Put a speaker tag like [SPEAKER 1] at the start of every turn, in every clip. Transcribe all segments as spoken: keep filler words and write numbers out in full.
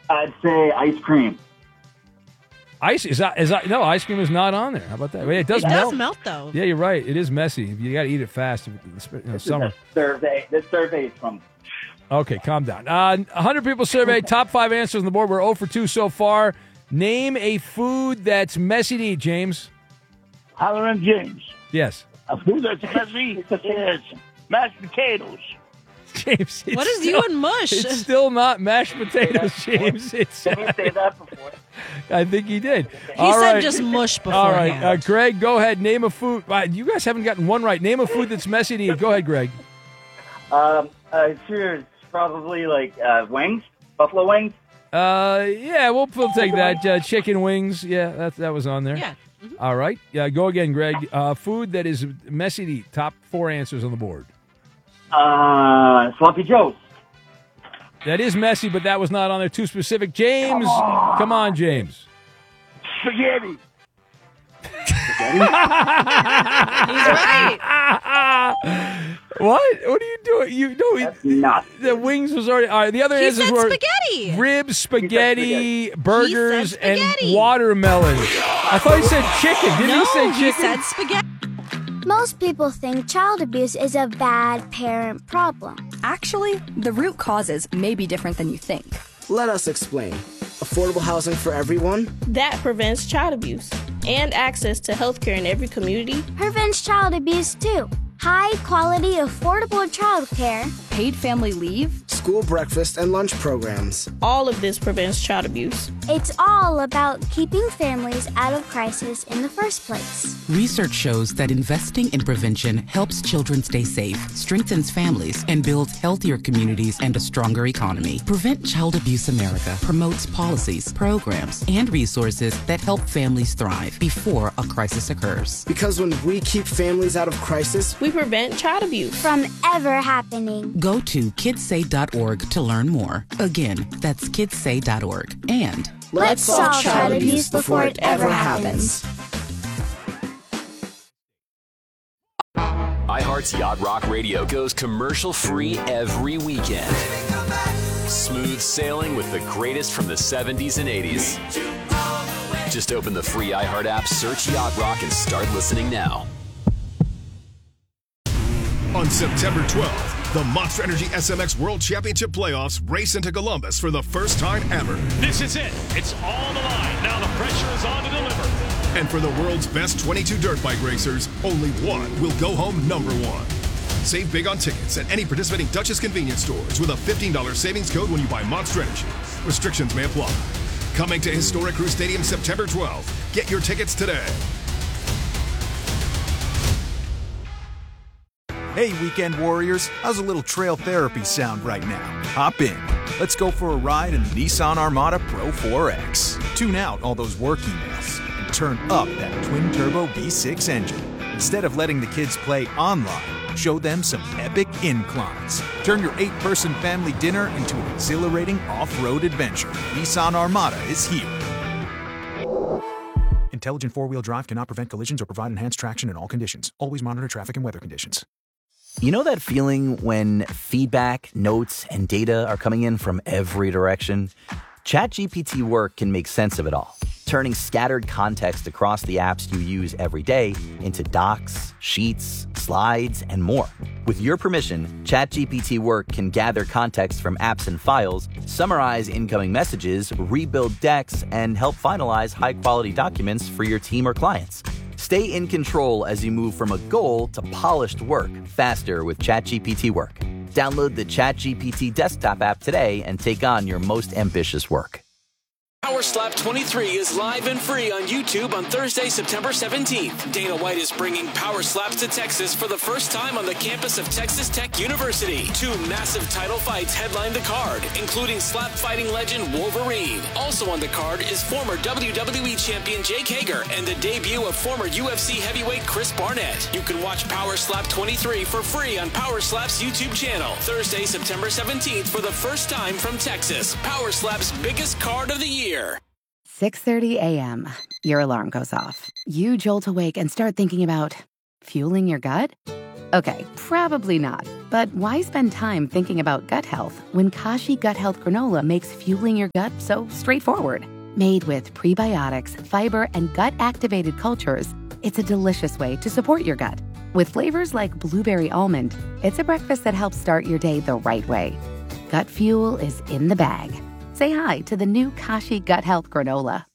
[SPEAKER 1] I'd say ice cream.
[SPEAKER 2] Ice is that, is that no ice cream is not on there. How about that? Wait, it does
[SPEAKER 3] It
[SPEAKER 2] melt.
[SPEAKER 3] does melt, though.
[SPEAKER 2] Yeah, you're right. It is messy. You got to eat it fast. In the, you know,
[SPEAKER 1] This
[SPEAKER 2] summer.
[SPEAKER 1] is a survey. This survey is from.
[SPEAKER 2] Okay, calm down. Uh, one hundred people surveyed. Top five answers on the board. We're zero for two so far. Name a food that's messy to eat, James.
[SPEAKER 4] Holler and James.
[SPEAKER 2] Yes.
[SPEAKER 4] A food that's messy is mashed potatoes.
[SPEAKER 2] James.
[SPEAKER 3] What is you and mush?
[SPEAKER 2] It's still not mashed potatoes, James. It's,
[SPEAKER 1] Did he say that before?
[SPEAKER 2] I think he did.
[SPEAKER 3] He
[SPEAKER 2] All
[SPEAKER 3] said
[SPEAKER 2] right.
[SPEAKER 3] just mush beforehand.
[SPEAKER 2] All right, uh, Greg, go ahead. Name a food. Uh, you guys haven't gotten one right. Name a food that's messy to eat. Go ahead, Greg.
[SPEAKER 1] Um, uh, sure, it's probably like uh, wings, buffalo wings.
[SPEAKER 2] Uh, yeah, we'll, we'll take that. Uh, chicken wings. Yeah, that that was on there.
[SPEAKER 3] Yeah. Mm-hmm.
[SPEAKER 2] All right. Yeah, go again, Greg. Uh, food that is messy to eat. Top four answers on the board.
[SPEAKER 1] Uh, sloppy joes.
[SPEAKER 2] That is messy, but that was not on there. Too specific. James, come on, James.
[SPEAKER 4] Spaghetti.
[SPEAKER 3] He's right.
[SPEAKER 2] What? What are you doing? You know,
[SPEAKER 1] That's nuts.
[SPEAKER 2] the wings was already. All right, the other
[SPEAKER 3] He
[SPEAKER 2] answers
[SPEAKER 3] said
[SPEAKER 2] were
[SPEAKER 3] spaghetti.
[SPEAKER 2] ribs, spaghetti, burgers,
[SPEAKER 3] He said
[SPEAKER 2] and
[SPEAKER 3] spaghetti.
[SPEAKER 2] watermelon. I thought he said chicken. Didn't
[SPEAKER 3] no,
[SPEAKER 2] he say
[SPEAKER 3] he
[SPEAKER 2] chicken?
[SPEAKER 3] said spaghetti.
[SPEAKER 5] Most people think child abuse is a bad parent problem.
[SPEAKER 6] Actually, the root causes may be different than you think.
[SPEAKER 7] Let us explain. Affordable housing for everyone?
[SPEAKER 8] That prevents child abuse and access to healthcare in every community.
[SPEAKER 5] Prevents child abuse too. High quality, affordable child care.
[SPEAKER 6] Paid family leave?
[SPEAKER 7] School breakfast and lunch programs.
[SPEAKER 8] All of this prevents child abuse.
[SPEAKER 5] It's all about keeping families out of crisis in the first place.
[SPEAKER 9] Research shows that investing in prevention helps children stay safe, strengthens families, and builds healthier communities and a stronger economy. Prevent Child Abuse America promotes policies, programs, and resources that help families thrive before a crisis occurs.
[SPEAKER 7] Because when we keep families out of crisis,
[SPEAKER 8] We prevent child abuse.
[SPEAKER 5] From ever happening.
[SPEAKER 9] Go to kidsay dot org to learn more. Again, that's kidsay dot org. And
[SPEAKER 5] Let's solve child abuse before it ever happens.
[SPEAKER 10] iHeart's Yacht Rock Radio goes commercial-free every weekend. Smooth sailing with the greatest from the seventies and eighties. Just open the free iHeart app, search Yacht Rock, and start listening now.
[SPEAKER 11] On September twelfth, the Monster Energy S M X World Championship Playoffs race into Columbus for the first time ever.
[SPEAKER 12] This is it. It's on the line. Now the pressure is on to deliver.
[SPEAKER 11] And for the world's best twenty-two dirt bike racers, only one will go home number one. Save big on tickets at any participating Dutchess convenience stores with a fifteen dollars savings code when you buy Monster Energy. Restrictions may apply. Coming to Historic Crew Stadium September twelfth. Get your tickets today.
[SPEAKER 13] Hey, weekend warriors, how's a little trail therapy sound right now? Hop in. Let's go for a ride in the Nissan Armada Pro four X. Tune out all those work emails and turn up that twin-turbo V six engine. Instead of letting the kids play online, show them some epic inclines. Turn your eight-person family dinner into an exhilarating off-road adventure. Nissan Armada is here. Intelligent four-wheel drive cannot prevent collisions or provide enhanced traction in all conditions. Always monitor traffic and weather conditions.
[SPEAKER 14] You know that feeling when feedback, notes, and data are coming in from every direction? ChatGPT Work can make sense of it all, turning scattered context across the apps you use every day into docs, sheets, slides, and more. With your permission, ChatGPT Work can gather context from apps and files, summarize incoming messages, rebuild decks, and help finalize high-quality documents for your team or clients. Stay in control as you move from a goal to polished work faster with ChatGPT Work. Download the ChatGPT desktop app today and take on your most ambitious work.
[SPEAKER 10] Power Slap twenty-three is live and free on YouTube on Thursday, September seventeenth. Dana White is bringing Power Slaps to Texas for the first time on the campus of Texas Tech University. Two massive title fights headline the card, including slap fighting legend Wolverine. Also on the card is former W W E champion Jake Hager and the debut of former U F C heavyweight Chris Barnett. You can watch Power Slap twenty-three for free on Power Slap's YouTube channel. Thursday, September seventeenth for the first time from Texas. Power Slap's biggest card of the year.
[SPEAKER 15] six thirty a.m. Your alarm goes off. You jolt awake and start thinking about fueling your gut? Okay, probably not. But why spend time thinking about gut health when Kashi Gut Health Granola makes fueling your gut so straightforward? Made with prebiotics, fiber, and gut-activated cultures, it's a delicious way to support your gut. With flavors like blueberry almond, it's a breakfast that helps start your day the right way. Gut fuel is in the bag. Say hi to the new Kashi Gut Health Granola.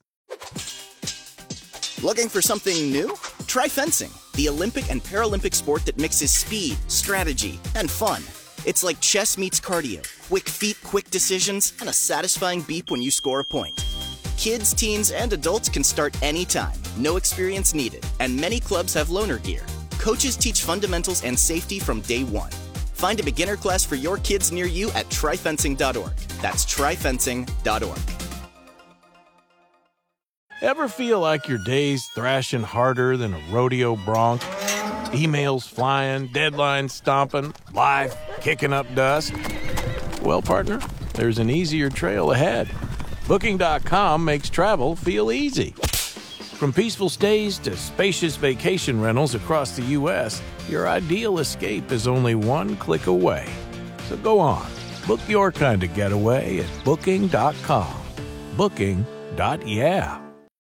[SPEAKER 16] Looking for something new? Try fencing, the Olympic and Paralympic sport that mixes speed, strategy, and fun. It's like chess meets cardio. Quick feet, quick decisions, and a satisfying beep when you score a point. Kids, teens, and adults can start anytime. No experience needed. And many clubs have loaner gear. Coaches teach fundamentals and safety from day one. Find a beginner class for your kids near you at try fencing dot org. That's try fencing dot org.
[SPEAKER 17] Ever feel like your day's thrashing harder than a rodeo bronc? Emails flying, deadlines stomping, life kicking up dust? Well, partner, there's an easier trail ahead. Booking dot com makes travel feel easy. From peaceful stays to spacious vacation rentals across the U S, your ideal escape is only one click away. So go on, book your kind of getaway at booking dot com. Booking. Yeah.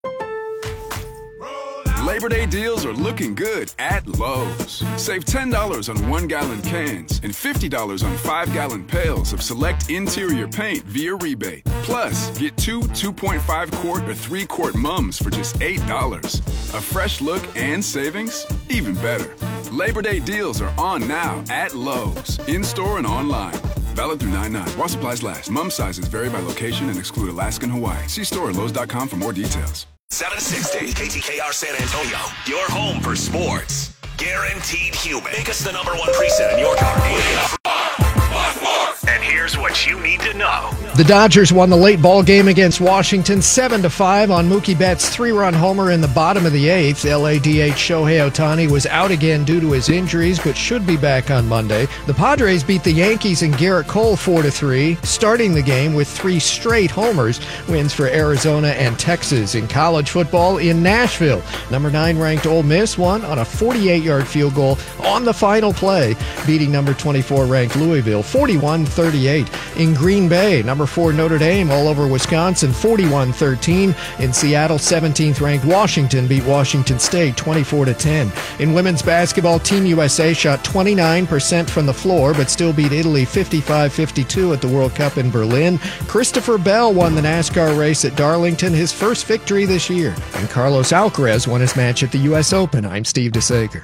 [SPEAKER 18] Labor Day deals are looking good at Lowe's. Save ten dollars on one-gallon cans and fifty dollars on five-gallon pails of select interior paint via rebate. Plus, get two two point five quart or three quart mums for just eight dollars. A fresh look and savings? Even better. Labor Day deals are on now at Lowe's, in-store and online. Valid through nine nine. While supplies last. Mum sizes vary by location and exclude Alaska and Hawaii. See store at lowes dot com for more details.
[SPEAKER 19] seven sixty K T K R San Antonio, your home for sports. Guaranteed human. Make us the number one preset in your car. And here's what you need to know.
[SPEAKER 20] The Dodgers won the late ball game against Washington seven to five on Mookie Betts' three-run homer in the bottom of the eighth. L A D H Shohei Ohtani was out again due to his injuries, but should be back on Monday. The Padres beat the Yankees and Garrett Cole four to three, starting the game with three straight homers. Wins for Arizona and Texas. In college football in Nashville, number nine ranked Ole Miss won on a forty-eight-yard field goal on the final play, beating number twenty-four ranked Louisville forty-one thirty-eight. In Green Bay, number four Notre Dame all over Wisconsin forty-one thirteen. In Seattle, seventeenth ranked Washington beat Washington State twenty-four to ten. In women's basketball, Team U S A shot twenty-nine percent from the floor but still beat Italy fifty-five fifty-two at the World Cup in Berlin. Christopher Bell won the NASCAR race at Darlington, his first victory this year. And Carlos Alcaraz won his match at the U S Open. I'm Steve DeSager.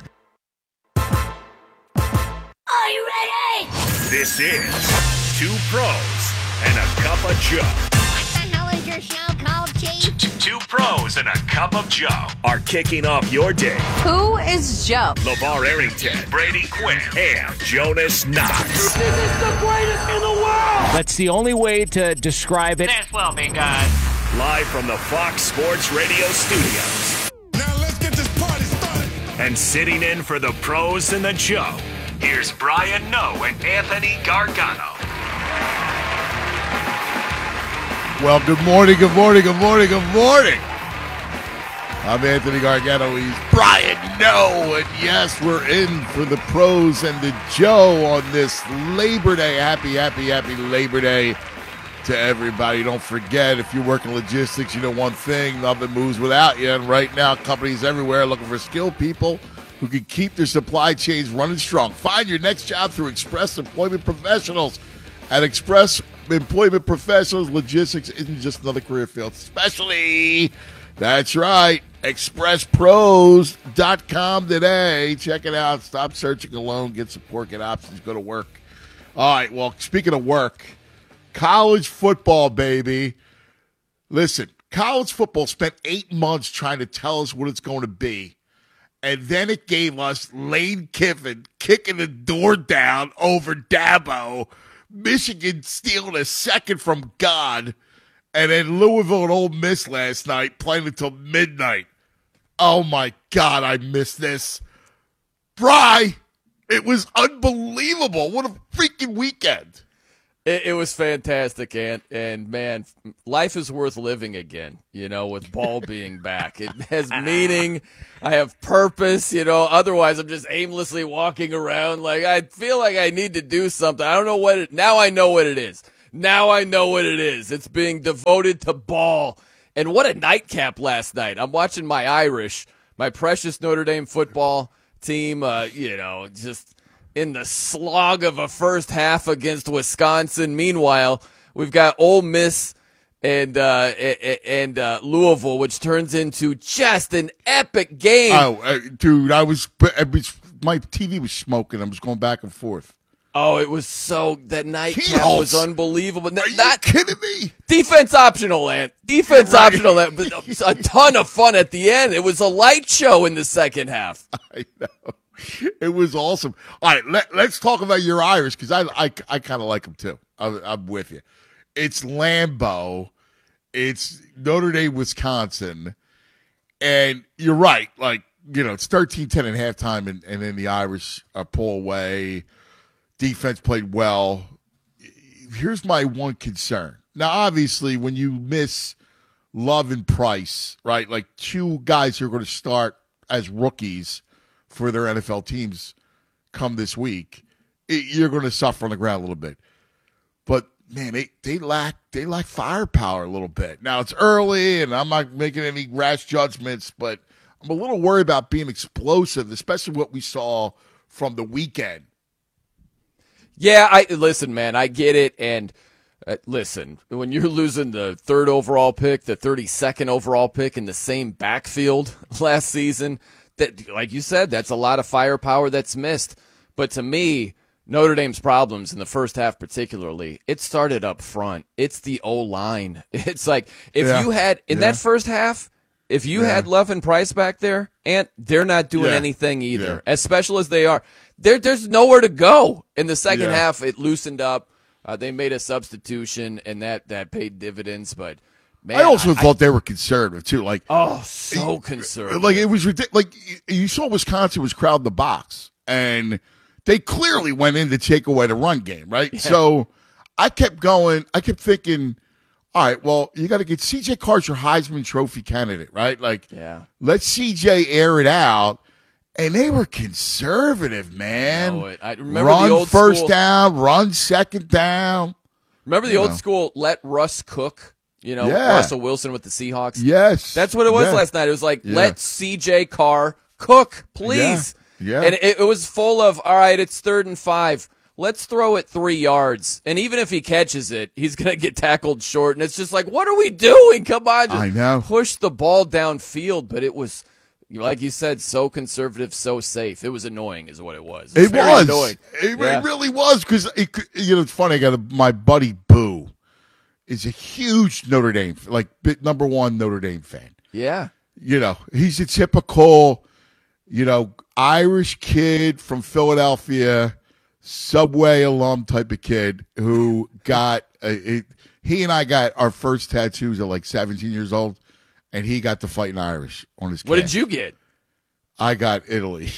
[SPEAKER 19] Are you ready? This is Two Pros and a Cup of Joe.
[SPEAKER 21] What the hell is your show called, Chief?
[SPEAKER 19] Two Pros and a Cup of Joe are kicking off your day.
[SPEAKER 22] Who is Joe?
[SPEAKER 19] LeVar Arrington, Brady Quinn, and Jonas Knox.
[SPEAKER 23] This is the greatest in the world!
[SPEAKER 24] That's the only way to describe it.
[SPEAKER 23] This will be good.
[SPEAKER 19] Live from the Fox Sports Radio studios.
[SPEAKER 25] Now let's get this party started.
[SPEAKER 19] And sitting in for the Pros and the Joe, here's Brian Noe and Anthony Gargano.
[SPEAKER 26] Well, good morning, good morning, good morning, good morning. I'm Anthony Gargano. He's Brian Noe. And yes, we're in for the Pros and the Joe on this Labor Day. Happy, happy, happy Labor Day to everybody. Don't forget, if you're working logistics, you know one thing, nothing moves without you. And right now, companies everywhere are looking for skilled people who can keep their supply chains running strong. Find your next job through Express Employment Professionals. At Express Employment Professionals, logistics isn't just another career field, especially, that's right, express pros dot com today. Check it out. Stop searching alone. Get support. Get options. Go to work. All right, well, speaking of work, college football, baby. Listen, college football spent eight months trying to tell us what it's going to be. And then it gave us Lane Kiffin kicking the door down over Dabo, Michigan stealing a second from God, and then Louisville and Ole Miss last night playing until midnight. Oh, my God, I missed this. Bry, it was unbelievable. What a freaking weekend.
[SPEAKER 1] It, it was fantastic, and and man, life is worth living again. You know, with ball being back, it has meaning. I have purpose. You know, otherwise I'm just aimlessly walking around. Like I feel like I need to do something. I don't know what it. Now I know what it is. Now I know what it is. It's being devoted to ball. And what a nightcap last night. I'm watching my Irish, my precious Notre Dame football team. Uh, you know, just. In the slog of a first half against Wisconsin. Meanwhile, we've got Ole Miss and uh, and uh, Louisville, which turns into just an epic game.
[SPEAKER 26] Oh, uh, dude, I was, I was my T V was smoking. I was going back and forth.
[SPEAKER 1] Oh, it was so that nightcap
[SPEAKER 26] Keels.
[SPEAKER 1] was unbelievable.
[SPEAKER 26] Are you
[SPEAKER 1] Not,
[SPEAKER 26] kidding me?
[SPEAKER 1] Defense optional, Ant. Defense
[SPEAKER 26] Right.
[SPEAKER 1] optional. But a ton of fun at the end. It was a light show in the second half.
[SPEAKER 26] I know. It was awesome. All right, let, let's talk about your Irish because I I, I kind of like them too. I'm, I'm with you. It's Lambeau. It's Notre Dame, Wisconsin. And you're right. Like, you know, it's thirteen ten at halftime, and, and then the Irish uh, pull away. Defense played well. Here's my one concern. Now, obviously, when you miss Love and Price, right, like two guys who are going to start as rookies for their N F L teams come this week, it, you're going to suffer on the ground a little bit. But man, they, they lack they lack firepower a little bit. Now it's early, and I'm not making any rash judgments, but I'm a little worried about being explosive, especially what we saw from the weekend.
[SPEAKER 1] Yeah, I listen, man. I get it, and uh, listen, when you're losing the third overall pick, the thirty-second overall pick in the same backfield last season. That, like you said, that's a lot of firepower that's missed. But to me, Notre Dame's problems in the first half particularly, it started up front. It's the O-line. It's like if
[SPEAKER 26] Yeah.
[SPEAKER 1] you had, in
[SPEAKER 26] Yeah.
[SPEAKER 1] that first half, if you
[SPEAKER 26] Yeah.
[SPEAKER 1] had Love and Price back there, and they're not doing
[SPEAKER 26] Yeah.
[SPEAKER 1] anything either,
[SPEAKER 26] Yeah.
[SPEAKER 1] as special as they are. There, there's nowhere to go. In the second
[SPEAKER 26] Yeah.
[SPEAKER 1] half, it loosened up. Uh, they made a substitution, and that, that paid dividends. But, man,
[SPEAKER 26] I also
[SPEAKER 1] I,
[SPEAKER 26] thought they were conservative too. Like,
[SPEAKER 1] oh, so conservative.
[SPEAKER 26] like it was ridiculous. Like you saw, Wisconsin was crowding the box, and they clearly went in to take away the run game, right?
[SPEAKER 1] Yeah.
[SPEAKER 26] So I kept going. I kept thinking, all right, well, you got to get C J Carr's your Heisman Trophy candidate, right? Like,
[SPEAKER 1] Yeah.
[SPEAKER 26] let C J air it out. And they were conservative, man.
[SPEAKER 1] know it. I remember
[SPEAKER 26] run
[SPEAKER 1] the old
[SPEAKER 26] first
[SPEAKER 1] school-
[SPEAKER 26] down, run second down.
[SPEAKER 1] Remember the
[SPEAKER 26] You
[SPEAKER 1] old
[SPEAKER 26] know.
[SPEAKER 1] school, let Russ cook? You know,
[SPEAKER 26] Yeah.
[SPEAKER 1] Russell Wilson with the Seahawks.
[SPEAKER 26] Yes.
[SPEAKER 1] That's what it was
[SPEAKER 26] Yeah.
[SPEAKER 1] last night. It was like,
[SPEAKER 26] Yeah.
[SPEAKER 1] let C J Carr cook, please.
[SPEAKER 26] Yeah.
[SPEAKER 1] And it, it was full of, all right, it's third and five. Let's throw it three yards. And even if he catches it, he's going to get tackled short. And it's just like, what are we doing? Come on. Just
[SPEAKER 26] I know.
[SPEAKER 1] push the ball downfield. But it was, like you said, so conservative, so safe. It was annoying is what it was.
[SPEAKER 26] It
[SPEAKER 1] very
[SPEAKER 26] was.
[SPEAKER 1] annoying.
[SPEAKER 26] It,
[SPEAKER 1] Yeah.
[SPEAKER 26] it really was because you know it's funny. I got a, my buddy Boo is a huge Notre Dame, like bit number one Notre Dame fan.
[SPEAKER 1] Yeah.
[SPEAKER 26] You know, he's a typical, you know, Irish kid from Philadelphia, Subway alum type of kid who got a, it, he and I got our first tattoos at like seventeen years old, and he got to fight in Irish on his.
[SPEAKER 1] What
[SPEAKER 26] calf.
[SPEAKER 1] did you get?
[SPEAKER 26] I got Italy.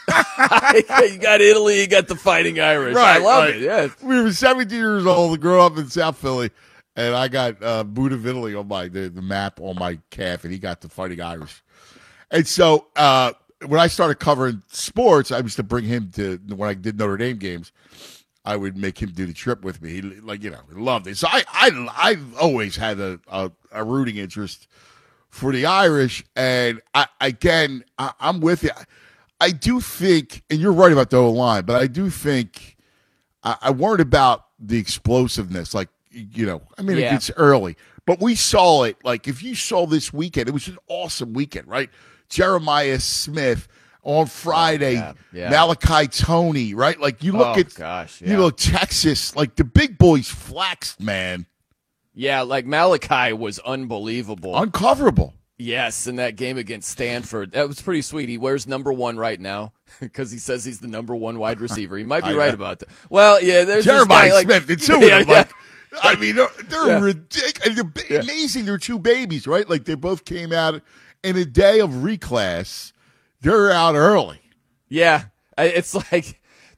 [SPEAKER 1] You got Italy, you got the Fighting Irish. I love
[SPEAKER 26] right.
[SPEAKER 1] it, yes.
[SPEAKER 26] We were seventeen years old, grew up in South Philly, and I got uh, Boot of Italy on my the, the map on my calf, and he got the Fighting Irish. And so uh, when I started covering sports, I used to bring him to when I did Notre Dame games. I would make him do the trip with me. He, like you know, he loved it. So I, I, I've always had a, a, a rooting interest for the Irish, and I, again, I, I'm with you. I do think, and you're right about the O-line, but I do think I, I worried about the explosiveness. Like, you know, I mean,
[SPEAKER 1] Yeah.
[SPEAKER 26] it gets early, but we saw it. Like, if you saw this weekend, it was an awesome weekend, right? Jeremiah Smith on Friday,
[SPEAKER 1] yeah, yeah.
[SPEAKER 26] Malachi Toney, right? Like, you look
[SPEAKER 1] Oh,
[SPEAKER 26] at,
[SPEAKER 1] gosh,
[SPEAKER 26] you
[SPEAKER 1] yeah.
[SPEAKER 26] know, Texas, like the big boys flexed, man.
[SPEAKER 1] Yeah, like Malachi was unbelievable.
[SPEAKER 26] Uncoverable.
[SPEAKER 1] Yes, in that game against Stanford. That was pretty sweet. He wears number one right now because he says he's the number one wide receiver. He might be
[SPEAKER 26] I
[SPEAKER 1] right
[SPEAKER 26] know.
[SPEAKER 1] about that. Well, yeah, there's this
[SPEAKER 26] Jeremiah
[SPEAKER 1] guy, like,
[SPEAKER 26] Smith, it's two
[SPEAKER 1] yeah,
[SPEAKER 26] of them.
[SPEAKER 1] yeah.
[SPEAKER 26] Like, I mean, they're, they're
[SPEAKER 1] Yeah.
[SPEAKER 26] ridiculous. They're ba- amazing. They're two babies, right? Like, they both came out in a day of reclass. They're out early.
[SPEAKER 1] Yeah, I- it's like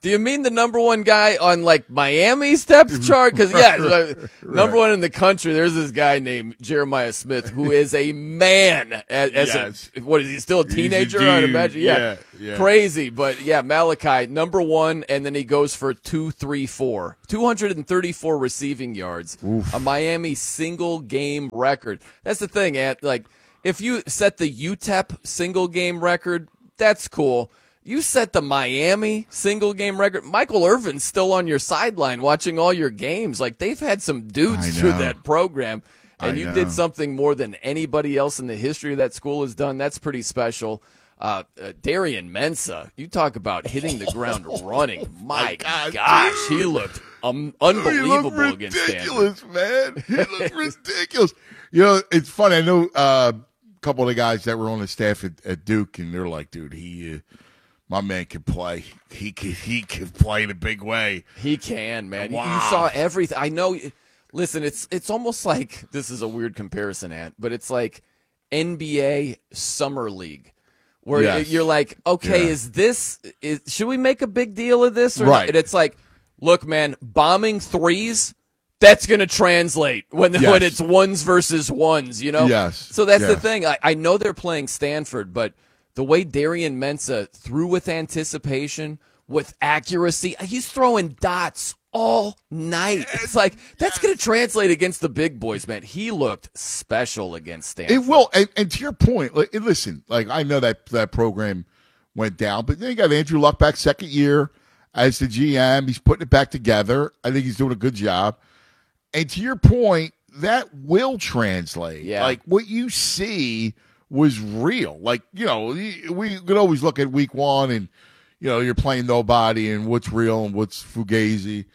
[SPEAKER 1] Do you mean the number one guy on like Miami's depth chart? Because yeah,
[SPEAKER 26] Right.
[SPEAKER 1] number one in the country. There's this guy named Jeremiah Smith who is a man. As, as
[SPEAKER 26] Yes.
[SPEAKER 1] a, what is he still a
[SPEAKER 26] He's a
[SPEAKER 1] teenager? I'd
[SPEAKER 26] dude.
[SPEAKER 1] imagine. Yeah.
[SPEAKER 26] Yeah, yeah.
[SPEAKER 1] Crazy, but yeah, Malachi number one, and then he goes for two, three, four, two hundred and thirty-four receiving yards, a Miami single game record. That's the thing, Ant. Like if you set the U T E P single game record, that's cool. You set the Miami single game record. Michael Irvin's still on your sideline watching all your games. Like they've had some dudes
[SPEAKER 26] I
[SPEAKER 1] through
[SPEAKER 26] know.
[SPEAKER 1] that program, and
[SPEAKER 26] I
[SPEAKER 1] you
[SPEAKER 26] know.
[SPEAKER 1] did something more than anybody else in the history of that school has done. That's pretty special. Uh, uh, Darian Mensah, you talk about hitting the ground running. My
[SPEAKER 26] God,
[SPEAKER 1] gosh,
[SPEAKER 26] dude.
[SPEAKER 1] he looked um,
[SPEAKER 26] He
[SPEAKER 1] unbelievable
[SPEAKER 26] looked
[SPEAKER 1] against Stanford.
[SPEAKER 26] ridiculous, man. He looked ridiculous. You know, it's funny. I know uh, a couple of the guys that were on the staff at, at Duke, and they're like, dude, he, uh, my man can play. He can, he can play in a big way.
[SPEAKER 1] He can, man. You-
[SPEAKER 26] Wow.
[SPEAKER 1] You saw everything. I know. Listen, it's it's almost like this is a weird comparison, Ant, but it's like N B A Summer League, where
[SPEAKER 26] Yes.
[SPEAKER 1] you're like, okay,
[SPEAKER 26] Yeah.
[SPEAKER 1] is this? Is, should we make a big deal of this? Or
[SPEAKER 26] Right.
[SPEAKER 1] not? And it's like, look, man, bombing threes. That's going to translate when
[SPEAKER 26] Yes.
[SPEAKER 1] when it's ones versus ones, you know?
[SPEAKER 26] Yes.
[SPEAKER 1] So that's the
[SPEAKER 26] Yeah.
[SPEAKER 1] thing. I, I know they're playing Stanford, but the way Darian Mensah threw with anticipation, with accuracy, he's throwing dots all night. It's like, that's going to translate against the big boys, man. He looked special against Stanford.
[SPEAKER 26] It will. And, and to your point, like, and listen, like I know that that program went down, but then you got Andrew Luck back second year as the G M. He's putting it back together. I think he's doing a good job. And to your point, that will translate.
[SPEAKER 1] Yeah.
[SPEAKER 26] Like what you see was real. Like, you know, we could always look at week one and, you know, you're playing nobody and what's real and what's fugazi.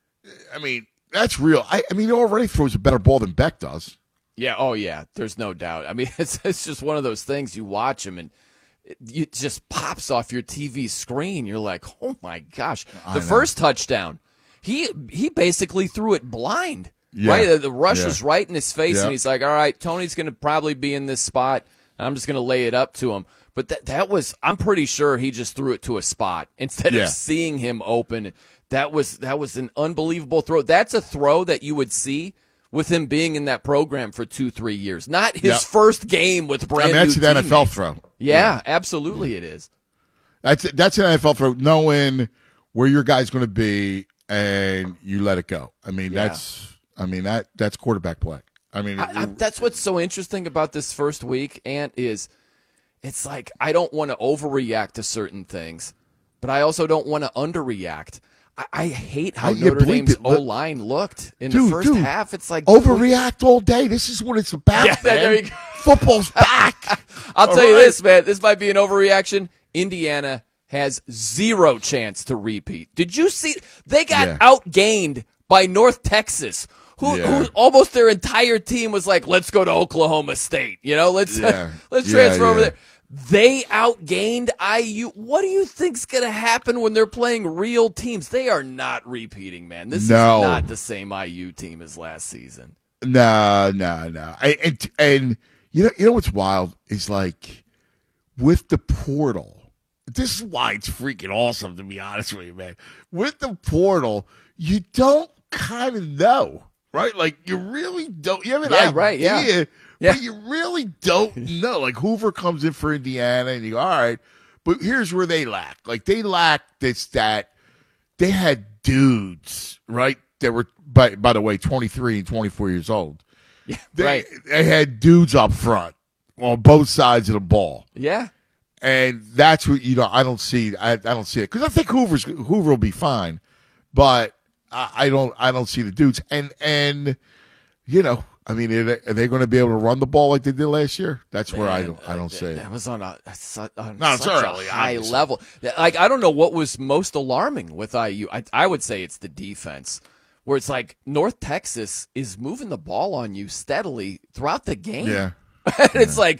[SPEAKER 26] I mean, that's real. I, I mean, he already throws a better ball than Beck does.
[SPEAKER 1] Yeah, oh yeah, there's no doubt. I mean, it's it's just one of those things. You watch him and it, it just pops off your T V screen. You're like, oh my gosh!
[SPEAKER 26] I
[SPEAKER 1] The
[SPEAKER 26] know.
[SPEAKER 1] first touchdown, he he basically threw it blind.
[SPEAKER 26] Yeah.
[SPEAKER 1] Right, the, the rush
[SPEAKER 26] Yeah.
[SPEAKER 1] was right in his face,
[SPEAKER 26] Yeah.
[SPEAKER 1] and he's like, all right, Tony's going to probably be in this spot. I'm just going to lay it up to him. But that that was, I'm pretty sure he just threw it to a spot instead
[SPEAKER 26] Yeah.
[SPEAKER 1] of seeing him open. That was that was an unbelievable throw. That's a throw that you would see with him being in that program for two, three years. Not his
[SPEAKER 26] Yep.
[SPEAKER 1] first game with brand
[SPEAKER 26] I mean, that's
[SPEAKER 1] new
[SPEAKER 26] an N F L
[SPEAKER 1] teammates.
[SPEAKER 26] throw.
[SPEAKER 1] Yeah, absolutely it is.
[SPEAKER 26] That's that's an N F L throw, knowing where your guy's going to be and you let it go. I mean,
[SPEAKER 1] Yeah.
[SPEAKER 26] that's I mean that that's quarterback play. I mean,
[SPEAKER 1] I, I, that's what's so interesting about this first week, Ant, is it's like I don't want to overreact to certain things, but I also don't want to underreact. I, I hate how
[SPEAKER 26] I- you
[SPEAKER 1] Notre
[SPEAKER 26] bleeped
[SPEAKER 1] Dame's
[SPEAKER 26] it. Look-
[SPEAKER 1] O-line looked in
[SPEAKER 26] dude,
[SPEAKER 1] the first
[SPEAKER 26] dude,
[SPEAKER 1] half. It's like
[SPEAKER 26] overreact all day. This is what it's about,
[SPEAKER 1] Yeah,
[SPEAKER 26] man.
[SPEAKER 1] there you go.
[SPEAKER 26] Football's back.
[SPEAKER 1] I'll
[SPEAKER 26] All
[SPEAKER 1] tell you
[SPEAKER 26] right.
[SPEAKER 1] this, man. This might be an overreaction. Indiana has zero chance to repeat. Did you see? They got
[SPEAKER 26] Yeah.
[SPEAKER 1] outgained by North Texas, who,
[SPEAKER 26] Yeah.
[SPEAKER 1] who almost their entire team was like, "Let's go to Oklahoma State." You know, let's
[SPEAKER 26] Yeah.
[SPEAKER 1] let's
[SPEAKER 26] Yeah,
[SPEAKER 1] transfer over
[SPEAKER 26] yeah.
[SPEAKER 1] there. They outgained I U. What do you think's going to happen when they're playing real teams? They are not repeating, man. This
[SPEAKER 26] No.
[SPEAKER 1] is not the same I U team as last season.
[SPEAKER 26] No, no, no. I- And and you know you know what's wild is like with the portal. This is why it's freaking awesome, to be honest with you, man. With the portal, you don't kind of know, right? Like you really don't. You have an
[SPEAKER 1] Yeah,
[SPEAKER 26] idea,
[SPEAKER 1] right, yeah. Yeah.
[SPEAKER 26] but you really don't know. Like Hoover comes in for Indiana, and you go, all right. But here's where they lack. Like they lack this that they had dudes, right? That were by by the way, twenty-three and twenty-four years old.
[SPEAKER 1] Yeah,
[SPEAKER 26] They,
[SPEAKER 1] right.
[SPEAKER 26] they had dudes up front on both sides of the ball.
[SPEAKER 1] Yeah.
[SPEAKER 26] And that's what you know. I don't see. I, I don't see it because I think Hoover's Hoover will be fine, but I, I don't. I don't see the dudes. And and you know, I mean, are they, are they going to be able to run the ball like they did last year? That's where I
[SPEAKER 1] Man,
[SPEAKER 26] don't. I don't see it.
[SPEAKER 1] That was on a su- on
[SPEAKER 26] No, it's
[SPEAKER 1] such
[SPEAKER 26] early,
[SPEAKER 1] a high
[SPEAKER 26] obviously.
[SPEAKER 1] level. Like I don't know what was most alarming with I U. I, I would say it's the defense, where it's like North Texas is moving the ball on you steadily throughout the game.
[SPEAKER 26] Yeah.
[SPEAKER 1] And it's like